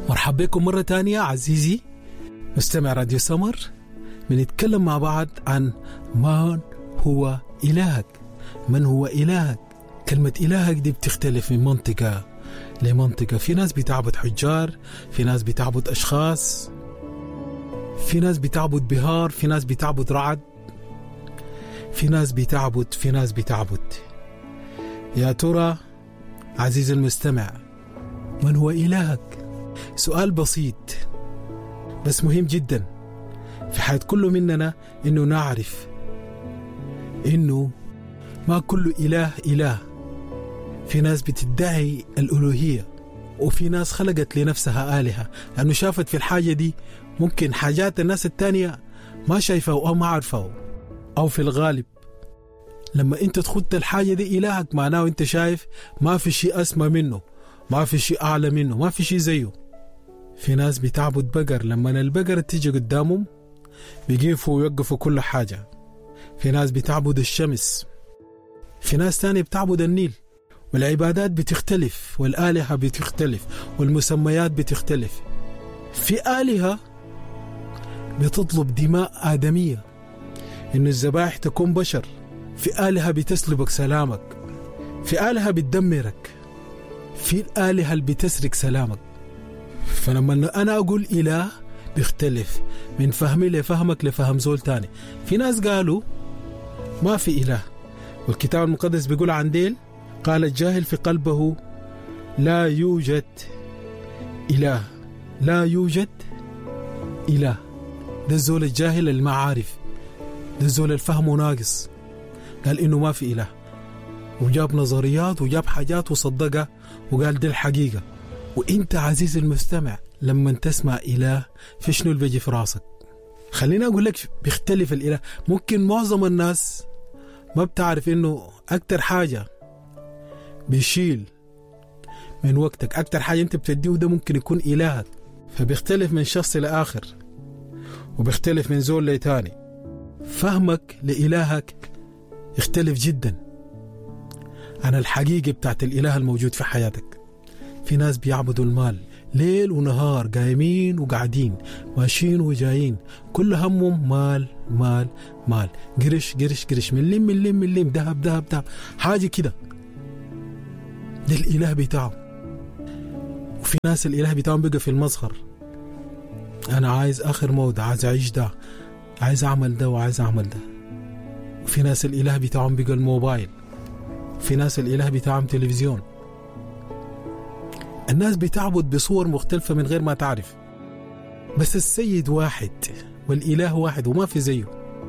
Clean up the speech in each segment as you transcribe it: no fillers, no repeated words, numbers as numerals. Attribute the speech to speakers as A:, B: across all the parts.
A: مرحبا بكم مرة تانية عزيزي مستمع راديو سمر. بنتكلم مع بعض عن من هو إلهك. من هو إلهك؟ كلمة إلهك دي بتختلف من منطقة لمنطقة. في ناس بتعبد حجار، في ناس بتعبد أشخاص، في ناس بتعبد بهار، في ناس بتعبد رعد، في ناس بتعبد. يا ترى عزيزي المستمع، من هو إلهك؟ سؤال بسيط بس مهم جدا في حياة كل مننا، إنه نعرف إنه ما كل إله. في ناس بتدعي الألوهية، وفي ناس خلقت لنفسها آلهة لأنه شافت في الحاجة دي ممكن حاجات الناس التانية ما شايفة أو ما عارفة. أو في الغالب لما أنت تخد الحاجة دي إلهك، معناه أنت شايف ما في شيء أسمى منه، ما في شيء أعلى منه، ما في شيء زيه. في ناس بتعبد بقر، لما البقرة تيجي قدامهم بيقفوا ويوقفوا كل حاجة. في ناس بتعبد الشمس، في ناس تانية بتعبد النيل. والعبادات بتختلف، والآلهة بتختلف، والمسميات بتختلف. في آلهة بتطلب دماء آدمية، إن الذبائح تكون بشر. في آلهة بتسلبك سلامك، في آلهة بتدمرك، في الآلهة اللي بتسرق سلامك. فلما أنا أقول إله بيختلف من فهمي لفهمك لفهم زول تاني. في ناس قالوا ما في إله، والكتاب المقدس بيقول عن ديل: قال الجاهل في قلبه لا يوجد إله. لا يوجد إله. ده الزول الجاهل المعارف، ده الزول الفهم ناقص، قال إنه ما في إله، وجاب نظريات وجاب حاجات وصدقها وقال دي الحقيقة. وإنت عزيز المستمع لما تسمع إله، في شنو اللي بيجي في راسك؟ خلينا أقول لك بيختلف الإله. ممكن معظم الناس ما بتعرف إنه أكتر حاجة بيشيل من وقتك، أكتر حاجة أنت بتديه ده ممكن يكون إلهك. فبيختلف من شخص لآخر، وبيختلف من زول لتاني. فهمك لإلهك يختلف جدا عن الحقيقة بتاعت الإله الموجود في حياتك. في ناس بيعبدوا المال ليل ونهار، قايمين وقاعدين، ماشيين وجايين، كل همهم مال مال مال، قرش قرش قرش، مليم دهب، حاجة كده. ده الإله بتاعه. وفي ناس الإله بتاعهم بقى في المظهر، أنا عايز آخر موت، عايز أعيش ده، عايز أعمل ده وعايز أعمل ده. وفي ناس الإله بتاعهم بقى الموبايل، في ناس الإله بتاعهم تلفزيون. الناس بتعبد بصور مختلفة من غير ما تعرف، بس السيد واحد والإله واحد وما في زيه.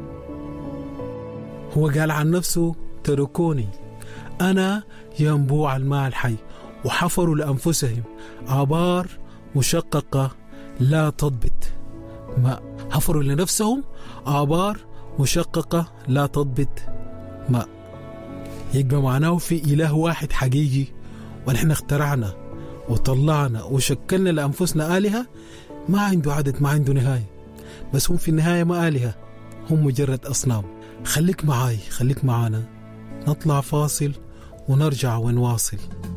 A: هو قال عن نفسه: تركوني أنا ينبوع الماء الحي. وحفروا لأنفسهم آبار مشققة لا تضبط ماء. حفروا لنفسهم آبار مشققة لا تضبط ماء. يبقى معناه في إله واحد حقيقي، ونحن اخترعنا وطلعنا وشكلنا لأنفسنا آلهة ما عنده عدد، ما عنده نهاية. بس هم في النهاية ما آلهة، هم مجرد أصنام. خليك معاي، خليك معانا، نطلع فاصل ونرجع ونواصل.